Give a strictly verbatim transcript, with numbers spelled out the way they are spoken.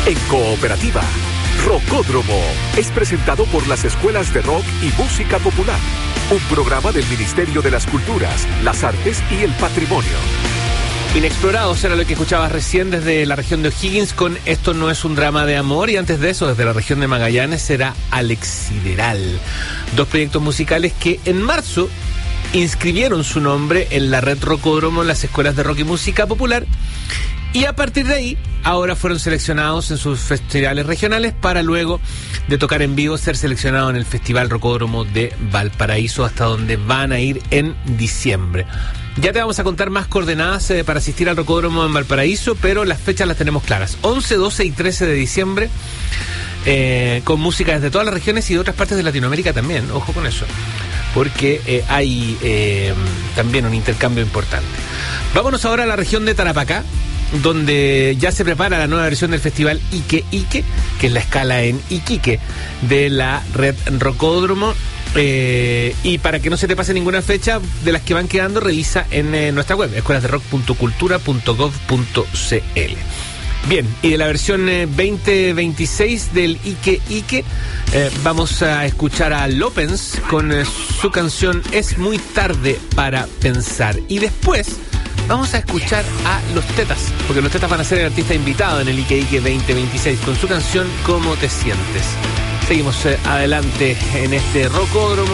En Cooperativa, Rocódromo es presentado por las Escuelas de Rock y Música Popular, un programa del Ministerio de las Culturas, las Artes y el Patrimonio. Inexplorados era lo que escuchabas recién desde la región de O'Higgins con Esto no es un drama de amor, y antes de eso desde la región de Magallanes era Alex Sideral. Dos proyectos musicales que en marzo inscribieron su nombre en la red Rocódromo en las escuelas de rock y música popular, y a partir de ahí ahora fueron seleccionados en sus festivales regionales para luego de tocar en vivo ser seleccionados en el Festival Rocódromo de Valparaíso, hasta donde van a ir en diciembre. Ya te vamos a contar más coordenadas eh, para asistir al Rocódromo en Valparaíso, pero las fechas las tenemos claras: once, doce y trece de diciembre, eh, con música desde todas las regiones y de otras partes de Latinoamérica también. Ojo con eso, porque eh, hay eh, también un intercambio importante. Vámonos ahora a la región de Tarapacá, donde ya se prepara la nueva versión del festival Ike Ike, que es la escala en Iquique de la red Rocódromo. Eh, y para que no se te pase ninguna fecha de las que van quedando, revisa en eh, nuestra web, escuelas de rock punto cultura punto gov punto c l. Bien, y de la versión eh, veinte veintiséis del Ike Ike, eh, vamos a escuchar a Lopens con eh, su canción Es muy tarde para pensar. Y después vamos a escuchar a Los Tetas, porque Los Tetas van a ser el artista invitado en el Ike Ike veinte veintiséis con su canción ¿Cómo te sientes? Seguimos eh, adelante en este Rocódromo.